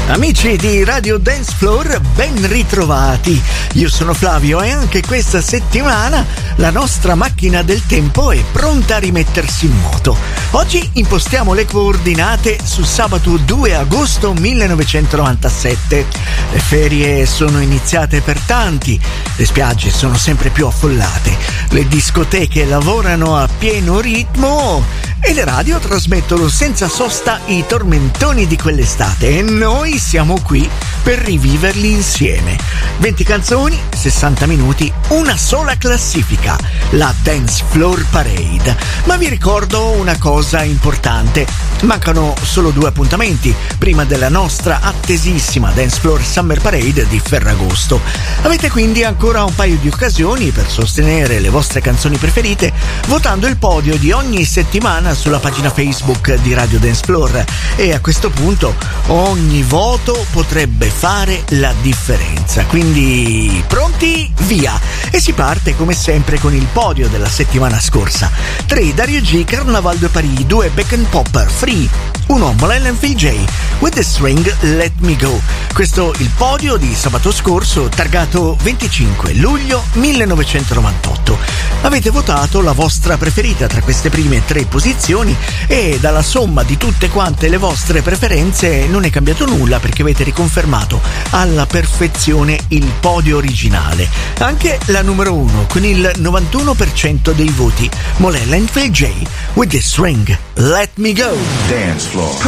Amici di Radio Dance Floor, ben ritrovati. Io sono Flavio e anche questa settimana la nostra macchina del tempo è pronta a rimettersi in moto. Oggi impostiamo le coordinate su sabato 2 agosto 1997. Le ferie sono iniziate per tanti, le spiagge sono sempre più affollate, le discoteche lavorano a pieno ritmo e le radio trasmettono senza sosta i tormentoni di quell'estate e noi siamo qui per riviverli insieme. 20 canzoni, 60 minuti, una sola classifica, la Dance Floor Parade. Ma vi ricordo una cosa importante: mancano solo 2 appuntamenti prima della nostra attesissima Dance Floor Summer Parade di Ferragosto. Avete quindi ancora un paio di occasioni per sostenere le vostre canzoni preferite votando il podio di ogni settimana sulla pagina Facebook di Radio Dance Floor, e a questo punto ogni voto potrebbe fare la differenza. Quindi pronti? Via! E si parte come sempre con il podio della settimana scorsa. 3 Dario G, Carnaval de Paris. 2 Beck and Popper, Free. 1 Mollella and Phil J, With the String, Let Me Go. Questo il podio di sabato scorso, targato 25 luglio 1998. Avete votato la vostra preferita tra queste prime 3 posizioni e dalla somma di tutte quante le vostre preferenze non è cambiato nulla, perché avete riconfermato alla perfezione il podio originale. Anche la numero 1 con il 91% dei voti, Mollella and Phil J, With the String, Let Me Go. Dance Floor.